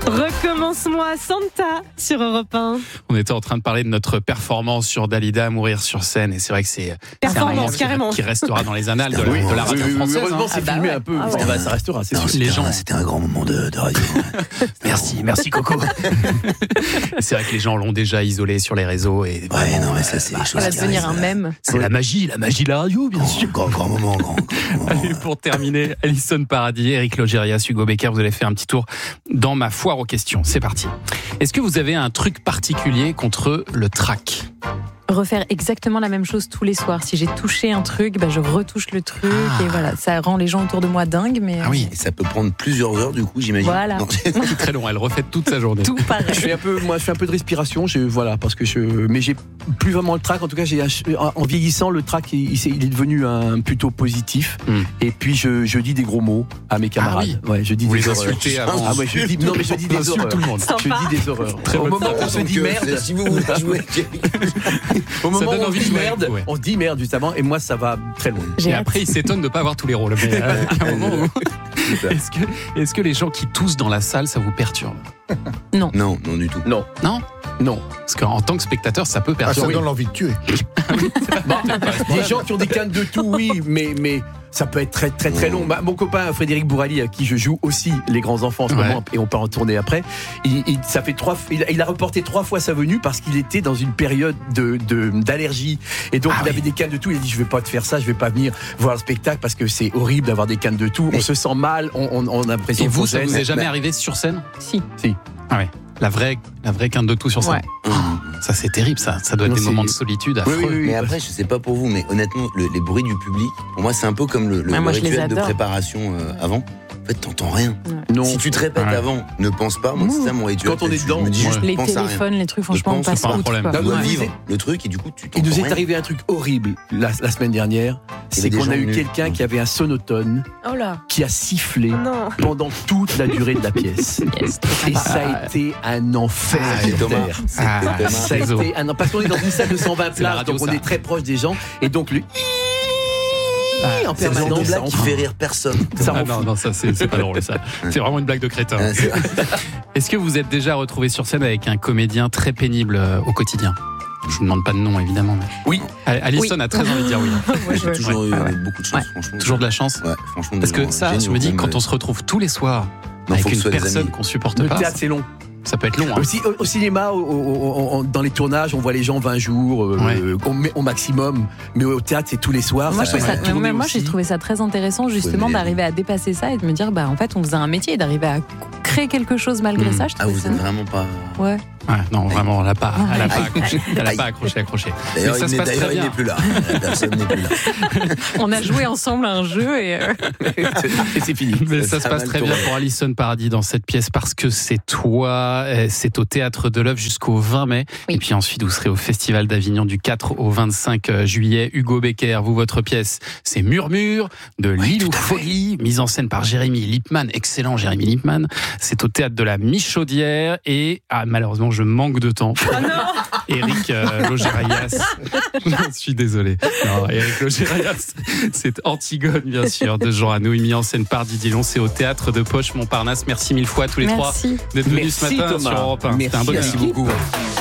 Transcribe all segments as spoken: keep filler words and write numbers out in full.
Recommence-moi Santa sur Europe un. On était en train de parler de notre performance sur Dalida à mourir sur scène et c'est vrai que c'est performance c'est un carrément qui restera dans les annales de la, oui, de la radio oui, oui, française. Heureusement, hein. c'est ah bah filmé ouais. un peu. Ah ouais. Bah, ça restera, c'est Non, sûr. c'était Les gens- un- c'était un grand moment de, de radio. Merci, merci Coco. C'est vrai que les gens l'ont déjà isolé sur les réseaux et Ouais, non, mais ça, c'est des Ça choses va qui devenir un arrivent. mème. c'est la magie, la magie de la radio, bien Grand, sûr. grand, grand moment, grand, grand moment. Allez, pour terminer, Alison Paradis, Eric Logérias, Hugo Becker, vous allez faire un petit tour dans ma foire aux questions. C'est parti. Est-ce que vous avez un truc particulier contre le trac ? Refaire exactement la même chose tous les soirs. Si j'ai touché un truc, bah je retouche le truc Ah. et voilà. Ça rend les gens autour de moi dingues, mais Ah oui, Et ça peut prendre plusieurs heures, du coup, j'imagine. Voilà. Non, c'est très long, elle refait toute sa journée. tout pareil. Je fais un peu, moi, je fais un peu de respiration, je, voilà, parce que je, mais j'ai plus vraiment le trac. En tout cas, j'ai, un- en vieillissant, le trac, il, il s'est- il est devenu un plutôt positif. Hmm. Et puis, je, je dis des gros mots à mes camarades. Ouais, je dis Vous des les horreurs. insultez avant. Ah ouais, je dis, non, mais je dis On des insulte horreurs. tout le monde. Je dis des horreurs. Très Au bonne moment où on se Donc, dit euh, merde, Si vous voulez jouer, au moment donne où on envie dit de jouer, merde, ouais. on se dit merde juste avant, et moi, ça va très loin. J'ai Et hâte. après, il s'étonne de ne pas avoir tous les rôles. Mais euh, à un moment où- Est-ce que, est-ce que les gens qui toussent dans la salle, ça vous perturbe ? Non, non, du tout. Non, Non ? non. Parce qu'en tant que spectateur, ça peut Ah, ça perturber. donne l'envie de tuer. Des gens qui ont des cannes de tout, oui, mais, mais ça peut être très très très long. Ma- Mon copain Frédéric Bourali, à qui je joue aussi les grands enfants en ce Ouais. moment, et on peut en tourner après, il, il- ça fait trois, il, a- il a reporté trois fois sa venue parce qu'il était dans une période de, de- d'allergie. Et donc Ah il oui. avait des cannes de tout. Il a dit, je vais pas te faire ça, je vais pas venir voir le spectacle parce que c'est horrible d'avoir des cannes de tout. On se sent mal, on, on, on a l'impression Et vous, qu'on ça gêne. vous est jamais Mais- arrivé sur scène ? Si. Ah ouais. La vraie, la vraie quinte de tout sur scène. Ouais. Ça, c'est terrible, ça. Ça doit être Non, des c'est- moments de solitude Oui, affreux. oui, oui. Mais après, je sais pas pour vous, mais honnêtement, le- les bruits du public, pour moi, c'est un peu comme le, le Ouais, moi, je les rituel de adore. préparation euh, avant. En fait, t'entends rien. Non. Si tu te répètes Ouais. avant, ne pense pas. Moi, c'est ça mon rituel. Quand on est Je dedans, me dis juste, ouais. Les pense à rien. téléphones, les trucs, franchement, on pense, passe c'est pas un outre, problème. quoi. Tu dois Ouais. vivre le truc et du coup, tu Il t'entends nous est rien. arrivé un truc horrible la, la semaine dernière, Il y c'est avait des qu'on a gens eu venus. quelqu'un qui avait un sonotone Oh là. qui a sifflé Non. pendant toute la durée de la pièce. Yes. Et ça a été un enfer. Ah, c'est sur Thomas. terre. Ah, Thomas. Ça a désolé. été un an. Parce qu'on est dans une salle de cent vingt C'est la places, radio, donc on ça. est très proche des gens. Et donc le Ah, en C'est le genre de permanence, ça blague qui en- fait rire personne. Ça Ah m'en non, non, ça, c'est, c'est pas drôle, ça. C'est vraiment une blague de crétin. Ah, c'est- Est-ce que vous êtes déjà retrouvé sur scène avec un comédien très pénible euh, au quotidien ? Je vous demande pas de nom, évidemment. Mais... Oui. Al- Alison Oui. a très envie de dire oui. Ouais, J'ai je- toujours eu Ouais. beaucoup de chance, Ouais. franchement. Toujours de la chance. Ouais, franchement. Parce des que gens ça, géniaux, je me dis, même, quand on euh, se retrouve tous les soirs non, avec faut que une ce soit des personne amis. qu'on supporte Le pas, théâtre, c'est long. ça peut être long. Hein. Aussi, au, au cinéma, au- au- au- dans les tournages, on voit les gens vingt jours euh, Ouais. euh, au, au maximum. Mais au théâtre, c'est tous les soirs. Moi, ça je trouve peut ça, être tourné même moi, j'ai aussi. trouvé ça très intéressant justement Ouais, mais- d'arriver à dépasser ça et de me dire, bah en fait, on faisait un métier et d'arriver à créer quelque chose malgré Mmh. ça. Je Ah, trouvais vous ça- êtes vraiment pas. Ouais. Ouais, non, vraiment, elle n'a pas, elle a pas Aïe. accroché. Elle a Aïe. pas accroché, accroché. D'ailleurs, Mais ça il se n'est, passe d'ailleurs, très il bien. n'est plus là. La personne n'est plus là. On a joué ensemble à un jeu et euh, Et c'est fini. Mais ça Ça se a passe mal très tourné. bien pour Alison Paradis dans cette pièce parce que c'est toi. euh, C'est au Théâtre de l'Œuvre jusqu'au vingt mai. Oui. Et puis ensuite, vous serez au Festival d'Avignon du quatre au vingt-cinq juillet. Hugo Becker, vous, votre pièce, c'est Murmure de Lilou Foggy, mise en scène par Jérémy Lippmann. Excellent, Jérémy Lippmann. C'est au Théâtre de la Michaudière. Et ah, malheureusement, je manque de temps. Éric euh, Logérias. Je suis désolé. Non, Éric Logérias, c'est Antigone, bien sûr, de Jean Anouilh, mis en scène par Didier Long. C'est au Théâtre de Poche Montparnasse. Merci mille fois à tous les merci. trois d'être venus ce Merci, matin Thomas. sur Europe un. C'était un Merci bonheur. à l'équipe. beaucoup.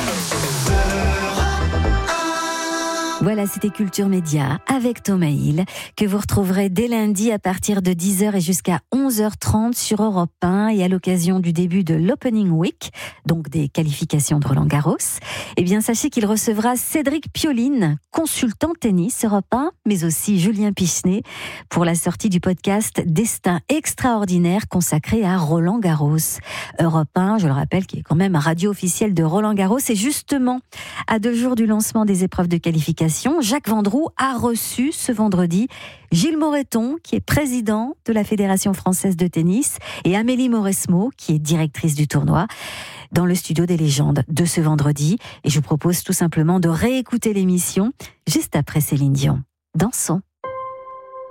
Voilà, c'était Culture Média avec Thomas Hill, que vous retrouverez dès lundi à partir de dix heures et jusqu'à onze heures trente sur Europe un et à l'occasion du début de l'Opening Week, donc des qualifications de Roland-Garros. Eh bien, sachez qu'il recevra Cédric Pioline, consultant tennis Europe un, mais aussi Julien Pichenet, pour la sortie du podcast Destin extraordinaire consacré à Roland-Garros. Europe un, je le rappelle, qui est quand même radio officielle de Roland-Garros, et justement, à deux jours du lancement des épreuves de qualification, Jacques Vendroux a reçu ce vendredi Gilles Moreton, qui est président de la Fédération française de tennis, et Amélie Mauresmo, qui est directrice du tournoi, dans le studio des légendes de ce vendredi. Et je vous propose tout simplement de réécouter l'émission juste après Céline Dion. Dansons.